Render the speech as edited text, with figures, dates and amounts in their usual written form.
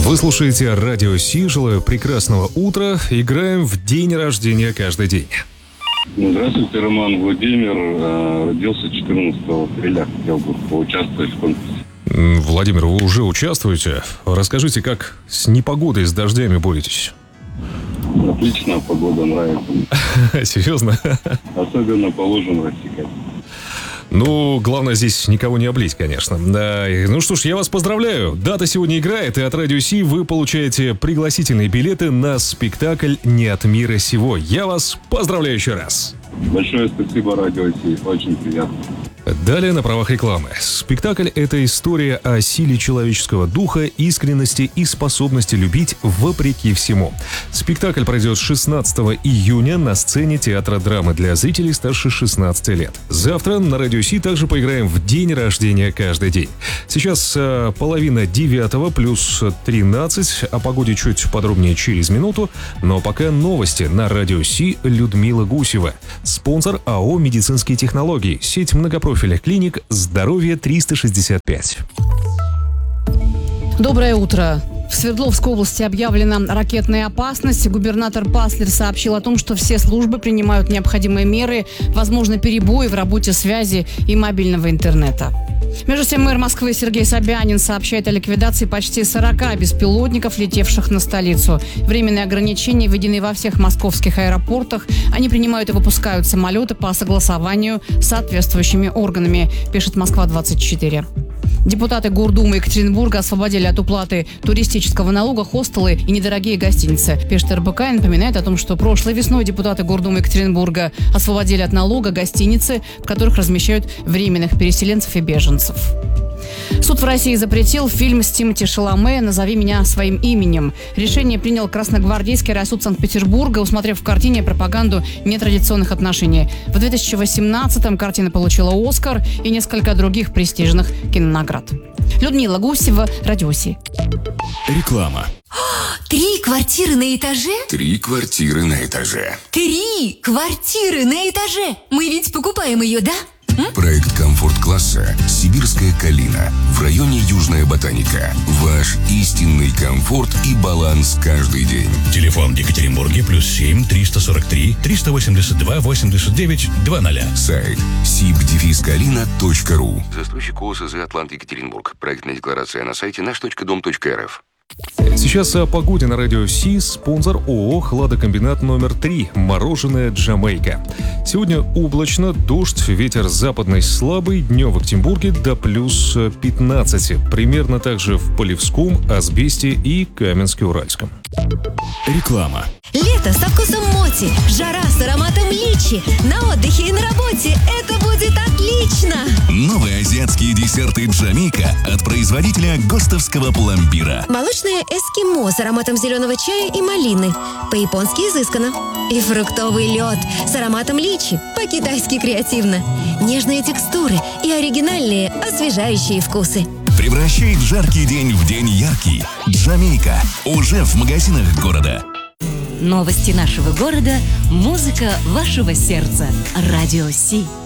Вы слушаете Радио Си. Желаю прекрасного утра. Играем в день рождения каждый день. Здравствуйте, Роман. Владимир родился 14 апреля. Хотел бы поучаствовать в конкурсе. Владимир, вы уже участвуете. Расскажите, как с непогодой, с дождями боретесь? Отлично, погода нравится. Серьезно? Особенно по лужам рассекать. Ну, главное здесь никого не облить, конечно. Да, ну что ж, я вас поздравляю. Дата сегодня играет, и от Радио Си вы получаете пригласительные билеты на спектакль «Не от мира сего». Я вас поздравляю еще раз. Большое спасибо, Радио Си. Очень приятно. Далее на правах рекламы. Спектакль – это история о силе человеческого духа, искренности и способности любить вопреки всему. Спектакль пройдет 16 июня на сцене Театра драмы для зрителей старше 16 лет. Завтра на Радио Си также поиграем в день рождения каждый день. Сейчас 8:30 плюс 13. О погоде чуть подробнее через минуту. Но пока новости на Радио Си. Людмила Гусева. Спонсор АО «Медицинские технологии». Сеть многопрофильных клиник «Здоровье 365». Доброе утро. В Свердловской области объявлена ракетная опасность. Губернатор Паслер сообщил о том, что все службы принимают необходимые меры, возможны перебои в работе связи и мобильного интернета. Между тем, мэр Москвы Сергей Собянин сообщает о ликвидации почти 40 беспилотников, летевших на столицу. Временные ограничения введены во всех московских аэропортах. Они принимают и выпускают самолеты по согласованию с соответствующими органами, пишет Москва-24. Депутаты Гордумы Екатеринбурга освободили от уплаты туристического налога хостелы и недорогие гостиницы. Пишет РБК и напоминает о том, что прошлой весной депутаты Гордумы Екатеринбурга освободили от налога гостиницы, в которых размещают временных переселенцев и беженцев. Суд в России запретил фильм с Тимоти Шаломе «Назови меня своим именем». Решение принял Красногвардейский райсуд Санкт-Петербурга, усмотрев в картине пропаганду нетрадиционных отношений. В 2018-м картина получила «Оскар» и несколько других престижных кинонаград. Людмила Гусева, Радио Си. Реклама. 3 квартиры на этаже? 3 квартиры на этаже. 3 квартиры на этаже! Мы ведь покупаем ее, да? Проект комфорт-класса «Сибирская калина» в районе Южная Ботаника. Ваш истинный комфорт и баланс каждый день. Телефон в Екатеринбурге +7 343 382 89 00. Сайт sib-kalina.ru. Застройщик ОСЗ «Атлант Екатеринбург». Проектная декларация на сайте наш.дом.рф. Сейчас о погоде на Радио Си. Спонсор ООО «Хладокомбинат номер 3». Мороженое «Джамайка». Сегодня облачно, дождь, ветер западный слабый. Днем в Екатеринбурге до плюс 15. Примерно также в Полевском, Асбесте и Каменске-Уральском. Реклама. Лето со вкусом моти, жара с ароматом личи. На отдыхе и на работе это будет отлично! Новые азиатские десерты «Джамайка» от производителя ГОСТовского пломбира. Молочное эскимо с ароматом зеленого чая и малины. По-японски изысканно. И фруктовый лед с ароматом личи. По-китайски креативно. Нежные текстуры и оригинальные освежающие вкусы. Превращает жаркий день в день яркий. «Джамайка» уже в магазинах города. Новости нашего города, музыка вашего сердца. Радио Си.